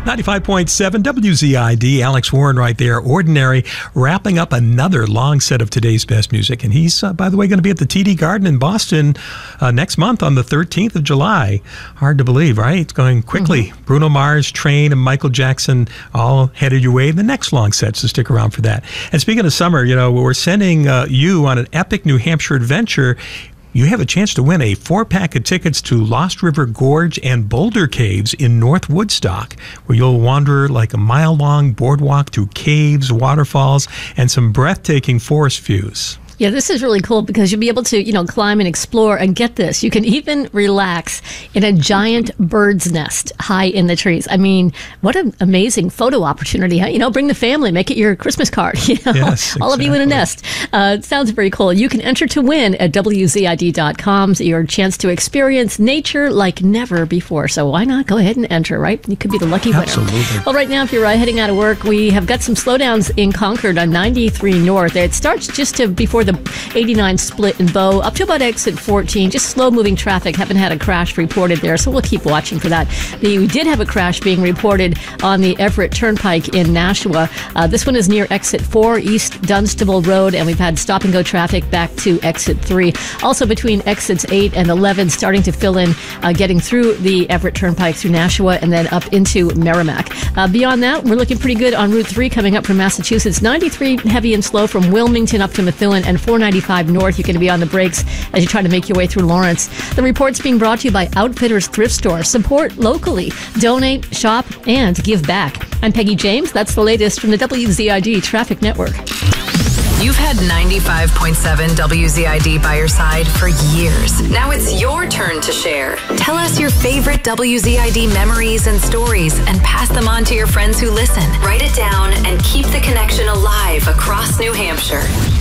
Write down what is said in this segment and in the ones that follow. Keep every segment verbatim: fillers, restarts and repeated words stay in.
ninety-five point seven W Z I D, Alex Warren right there, Ordinary, wrapping up another long set of today's best music. And he's, uh, by the way, going to be at the T D Garden in Boston uh, next month on the thirteenth of July. Hard to believe, right? It's going quickly. Mm-hmm. Bruno Mars, Train, and Michael Jackson all headed your way. The next long set, so stick around for that. And speaking of summer, you know, we're sending uh, you on an epic New Hampshire adventure. You have a chance to win a four-pack of tickets to Lost River Gorge and Boulder Caves in North Woodstock, where you'll wander like a mile-long boardwalk through caves, waterfalls, and some breathtaking forest views. Yeah, this is really cool because you'll be able to, you know, climb and explore. And get this, you can even relax in a giant bird's nest high in the trees. I mean, what an amazing photo opportunity. Huh? You know, bring the family, make it your Christmas card. You know, yes, all exactly. of you in a nest. Uh, it sounds very cool. You can enter to win at W Z I D dot com. So your chance to experience nature like never before. So why not go ahead and enter, right? You could be the lucky winner. Absolutely. Well, right now, if you're uh, heading out of work, we have got some slowdowns in Concord on ninety-three North. It starts just to before the eighty-nine split in Bow up to about exit fourteen. Just slow moving traffic. Haven't had a crash reported there, so we'll keep watching for that. The, we did have a crash being reported on the Everett Turnpike in Nashua. Uh, this one is near exit four East Dunstable Road, and we've had stop and go traffic back to exit three. Also between exits eight and eleven, starting to fill in, uh, getting through the Everett Turnpike through Nashua and then up into Merrimack. Uh, beyond that, we're looking pretty good on Route three coming up from Massachusetts. ninety-three heavy and slow from Wilmington up to Methuen, and four ninety-five North. You're going to be on the brakes as you try to make your way through Lawrence. The report's being brought to you by Outfitters Thrift Store. Support locally, donate, shop, and give back. I'm Peggy James. That's the latest from the W Z I D Traffic Network. You've had ninety-five point seven W Z I D by your side for years. Now it's your turn to share. Tell us your favorite W Z I D memories and stories and pass them on to your friends who listen. Write it down and keep the connection alive across New Hampshire.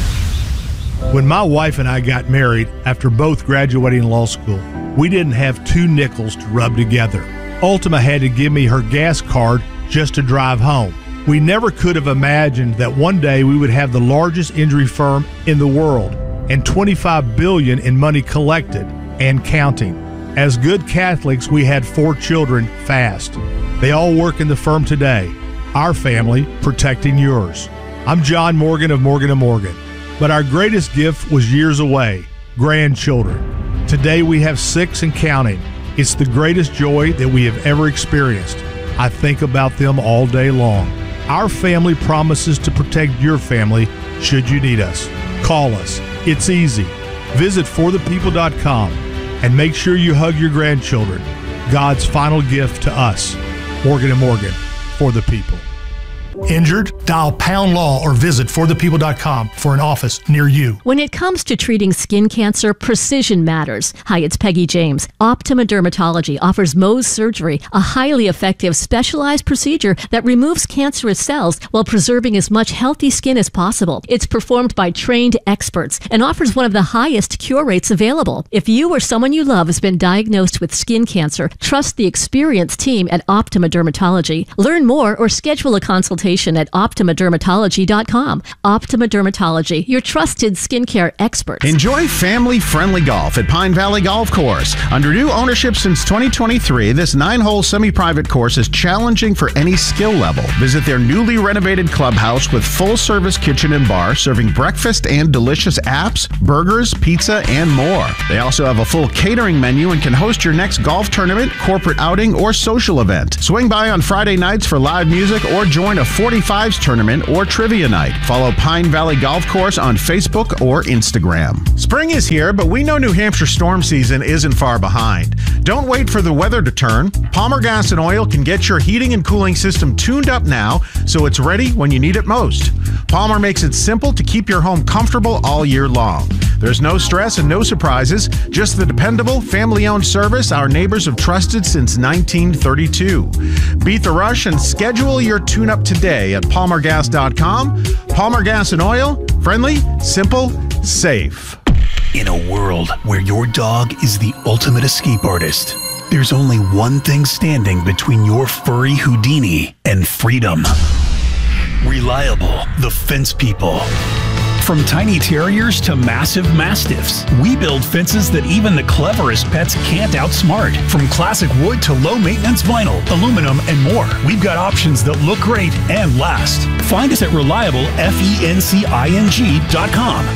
When my wife and I got married after both graduating law school, we didn't have two nickels to rub together. Ultima had to give me her gas card just to drive home. We never could have imagined that one day we would have the largest injury firm in the world and twenty-five billion dollars in money collected and counting. As good Catholics, we had four children fast. They all work in the firm today. Our family protecting yours. I'm John Morgan of Morgan and Morgan. But our greatest gift was years away, grandchildren. Today we have six and counting. It's the greatest joy that we have ever experienced. I think about them all day long. Our family promises to protect your family should you need us. Call us. It's easy. Visit for the people dot com and make sure you hug your grandchildren. God's final gift to us. Morgan and Morgan, for the people. Injured? Dial pound law or visit for the people dot com for an office near you. When it comes to treating skin cancer, precision matters. Hi, it's Peggy James. Optima Dermatology offers Mohs surgery, a highly effective specialized procedure that removes cancerous cells while preserving as much healthy skin as possible. It's performed by trained experts and offers one of the highest cure rates available. If you or someone you love has been diagnosed with skin cancer, trust the experienced team at Optima Dermatology. Learn more or schedule a consultation at optima dermatology dot com. Optima Dermatology, your trusted skincare experts. Enjoy family-friendly golf at Pine Valley Golf Course. Under new ownership since twenty twenty-three, this nine-hole semi-private course is challenging for any skill level. Visit their newly renovated clubhouse with full-service kitchen and bar, serving breakfast and delicious apps, burgers, pizza, and more. They also have a full catering menu and can host your next golf tournament, corporate outing, or social event. Swing by on Friday nights for live music or join a forty-fives tournament or trivia night. Follow Pine Valley Golf Course on Facebook or Instagram. Spring is here, but we know New Hampshire storm season isn't far behind. Don't wait for the weather to turn. Palmer Gas and Oil can get your heating and cooling system tuned up now so it's ready when you need it most. Palmer makes it simple to keep your home comfortable all year long. There's no stress and no surprises, just the dependable, family-owned service our neighbors have trusted since nineteen thirty-two. Beat the rush and schedule your tune-up today at palmer gas dot com. Palmer Gas and Oil, friendly, simple, safe. In a world where your dog is the ultimate escape artist, there's only one thing standing between your furry Houdini and freedom. Reliable, the Fence People. From tiny terriers to massive mastiffs, we build fences that even the cleverest pets can't outsmart. From classic wood to low-maintenance vinyl, aluminum, and more, we've got options that look great and last. Find us at reliable fencing dot com.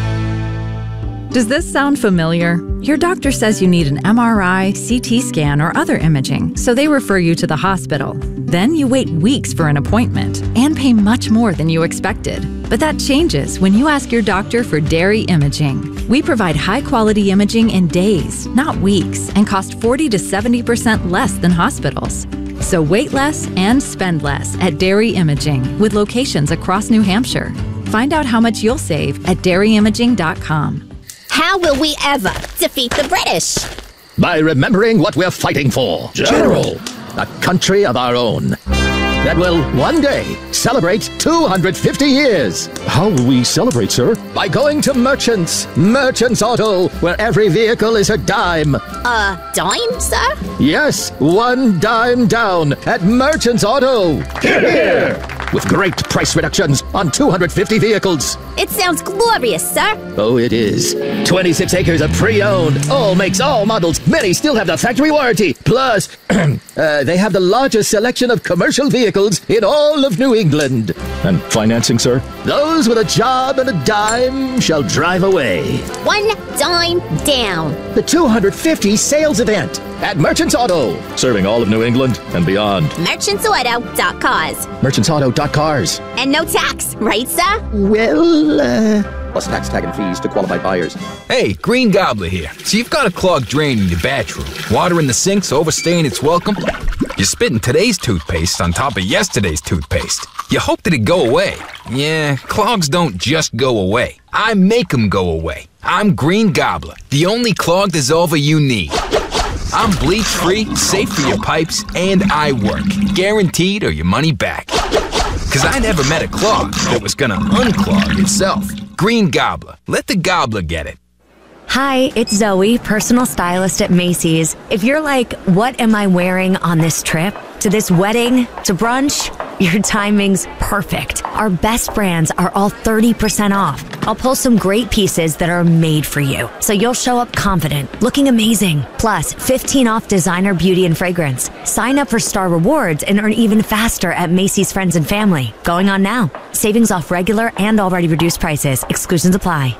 Does this sound familiar? Your doctor says you need an M R I, C T scan, or other imaging, so they refer you to the hospital. Then you wait weeks for an appointment and pay much more than you expected. But that changes when you ask your doctor for Dairy Imaging. We provide high-quality imaging in days, not weeks, and cost forty to seventy percent less than hospitals. So wait less and spend less at Dairy Imaging, with locations across New Hampshire. Find out how much you'll save at dairy imaging dot com. How will we ever defeat the British? By remembering what we're fighting for. General. A country of our own that will one day celebrate two hundred fifty years. How will we celebrate, sir? By going to Merchants. Merchants Auto, where every vehicle is a dime. A dime, sir? Yes, one dime down at Merchants Auto. Get here! With great price reductions on two hundred fifty vehicles. It sounds glorious, sir. Oh, it is. twenty-six acres of pre-owned. All makes, all models. Many still have the factory warranty. Plus, uh, they have the largest selection of commercial vehicles in all of New England. And financing, sir? Those with a job and a dime shall drive away. One dime down. The two hundred fifty sales event at Merchants Auto. Serving all of New England and beyond. merchants auto dot cars. merchants auto dot cars. And no tax, right, sir? Well, uh... plus tax, tag, and fees to qualified buyers. Hey, Green Gobbler here. So you've got a clogged drain in your bathroom. Water in the sinks overstaying its welcome. You're spitting today's toothpaste on top of yesterday's toothpaste. You hope that it go away. Yeah, clogs don't just go away. I make them go away. I'm Green Gobbler, the only clog dissolver you need. I'm bleach-free, safe for your pipes, and I work. Guaranteed or your money back. Because I never met a clog that was gonna unclog itself. Green Gobbler. Let the gobbler get it. Hi, it's Zoe, personal stylist at Macy's. If you're like, what am I wearing on this trip? To this wedding? To brunch? Your timing's perfect. Our best brands are all thirty percent off. I'll pull some great pieces that are made for you, so you'll show up confident, looking amazing. Plus, fifteen off designer, beauty, and fragrance. Sign up for Star Rewards and earn even faster at Macy's Friends and Family. Going on now. Savings off regular and already reduced prices. Exclusions apply.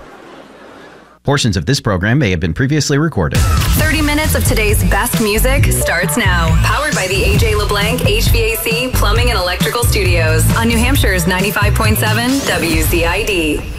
Portions of this program may have been previously recorded. thirty minutes of today's best music starts now. Powered by the A J LeBlanc H V A C Plumbing and Electrical Studios on New Hampshire's ninety-five point seven W Z I D.